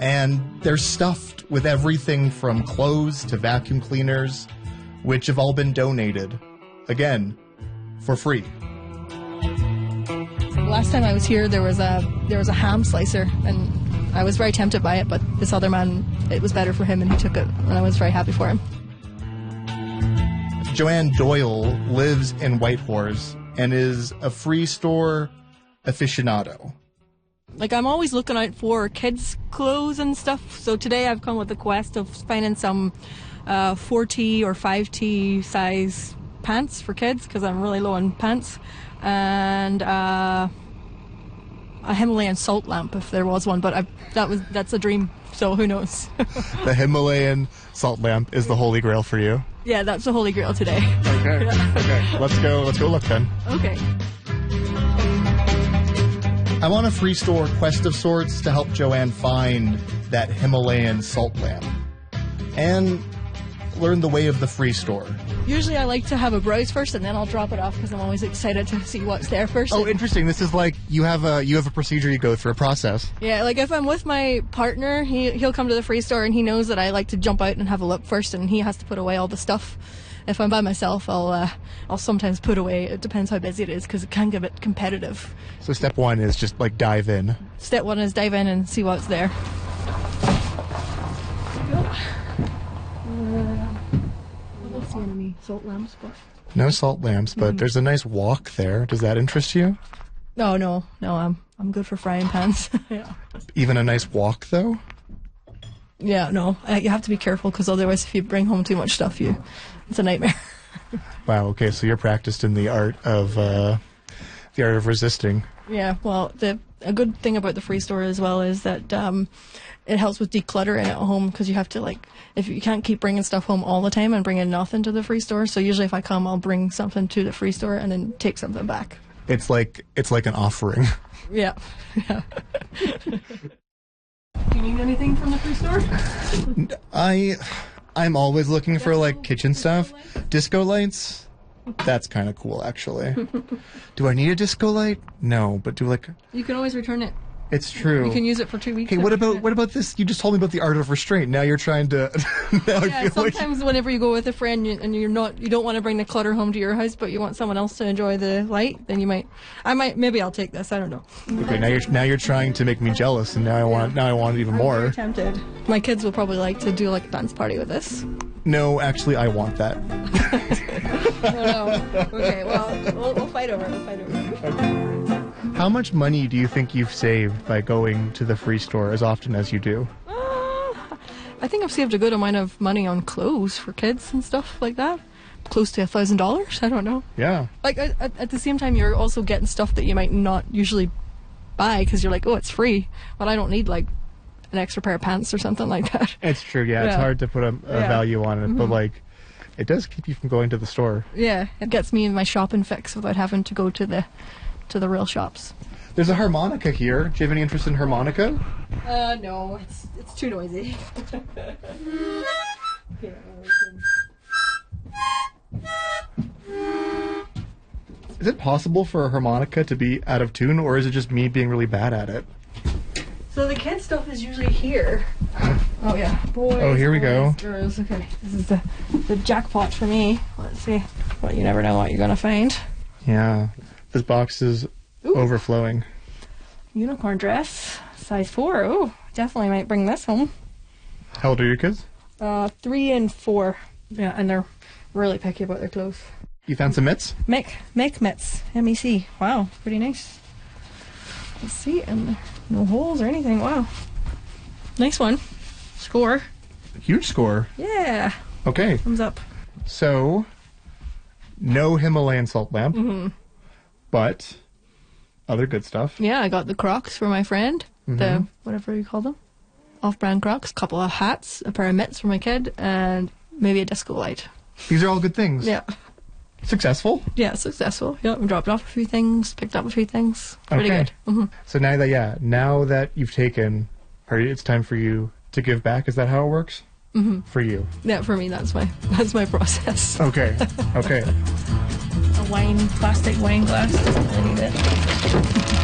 And they're stuffed with everything from clothes to vacuum cleaners, which have all been donated, again, for free. Last time I was here, there was a ham slicer, and I was very tempted by it, but this other man, it was better for him, and he took it, and I was very happy for him. Joanne Doyle lives in Whitehorse and is a free store aficionado. Like, I'm always looking out for kids' clothes and stuff, so today I've come with the quest of finding some 4T or 5T size pants for kids, because I'm really low on pants, and a Himalayan salt lamp, if there was one, but that's a dream, so who knows. The Himalayan salt lamp is the holy grail for you. Yeah, that's the holy grail today. Okay. Okay. Let's go look then. Okay. I'm on a free store quest of sorts to help Joanne find that Himalayan salt lamp and learn the way of the free store. Usually I like to have a browse first, and then I'll drop it off because I'm always excited to see what's there first. Oh, interesting. This is like you have a procedure you go through, a process. Yeah, like if I'm with my partner, he'll come to the free store and he knows that I like to jump out and have a look first, and he has to put away all the stuff. If I'm by myself, I'll sometimes put away. It depends how busy it is, because it can get a bit competitive. So step one is just like dive in. Step one is dive in and see what's there. I don't see any salt lamps, but... No salt lamps, but there's a nice wok there. Does that interest you? No, I'm good for frying pans. Yeah. Even a nice wok, though? Yeah, no. You have to be careful, because otherwise if you bring home too much stuff, it's a nightmare. Wow, okay, so you're practiced in the art of resisting. Yeah, well, a good thing about the free store as well is that it helps with decluttering at home, because you have to, if you can't keep bringing stuff home all the time and bringing nothing to the free store, so usually if I come, I'll bring something to the free store and then take something back. It's like an offering. Yeah. Do you need anything from the free store? I'm always looking for kitchen stuff. Disco lights? That's kind of cool, actually. Do I need a disco light? No, but You can always return it. It's true. You can use it for 2 weeks. Okay, what about this? You just told me about the art of restraint. Now you're trying to. Yeah, sometimes whenever you go with a friend and you don't want to bring the clutter home to your house, but you want someone else to enjoy the light, then maybe I'll take this. I don't know. Okay, now you're trying to make me jealous, and now I want it even more. I'm tempted. My kids will probably like to do a dance party with this. No, actually, I want that. No. Okay, well, we'll fight over it. Okay. How much money do you think you've saved by going to the free store as often as you do? I think I've saved a good amount of money on clothes for kids and stuff like that. Close to $1,000, I don't know. Yeah. At the same time, you're also getting stuff that you might not usually buy, because you're like, oh, it's free, but I don't need an extra pair of pants or something like that. It's true, yeah. It's hard to put a value on it, but it does keep you from going to the store. Yeah, it gets me in my shopping fix without having to go to the real shops. There's a harmonica here. Do you have any interest in harmonica? No, it's too noisy. Is it possible for a harmonica to be out of tune, or is it just me being really bad at it? So the kid stuff is usually here. Oh yeah, boys. Oh, here we go. Girls. Okay, this is the jackpot for me. Let's see. Well, you never know what you're gonna find. Yeah, this box is overflowing. Unicorn dress, size 4. Oh, definitely might bring this home. How old are your kids? 3 and 4. Yeah, and they're really picky about their clothes. You found some mitts? Make mitts. MEC. Wow, pretty nice. Let's see, and no holes or anything. Wow, nice one. Score. Huge score. Yeah. Okay. Thumbs up. So, no Himalayan salt lamp, but other good stuff. Yeah, I got the Crocs for my friend. The whatever you call them, off-brand Crocs. A couple of hats, a pair of mitts for my kid, and maybe a disco light. These are all good things. Yeah. Successful? Yeah, successful. Yeah, I dropped off a few things, picked up a few things. Pretty good. So now that you've taken, it's time for you to give back. Is that how it works? For you? Yeah, for me, that's my process. Okay. Okay. A plastic wine glass. I need it.